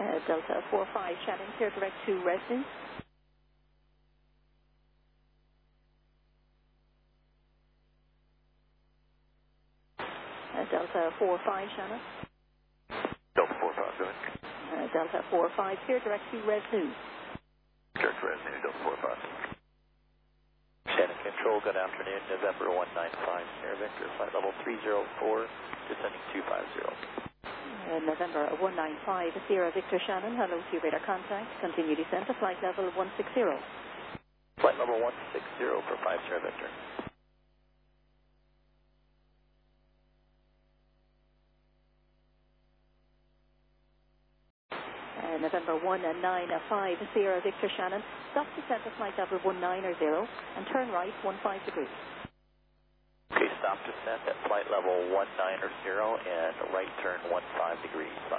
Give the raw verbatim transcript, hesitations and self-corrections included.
Uh, Delta four five Shannon, clear direct to residence. Uh, Delta four five Shannon. Delta four five, go ahead. Uh, Delta four five, clear direct to residence. Clear to residence, Delta four five. Shannon Control, good afternoon, November one nine five, Sierra Victor, flight level three zero four, descending two five zero. Uh, November one nine five, Sierra Victor Shannon, hello to radar contact, continue descent to flight level one six zero. Flight level one six zero for five Sierra Victor. Uh, November one nine five, Sierra Victor Shannon, stop descent to flight level one nine zero and turn right one five degrees. Okay, stop descent at flight level one nine zero and right turn one five degrees.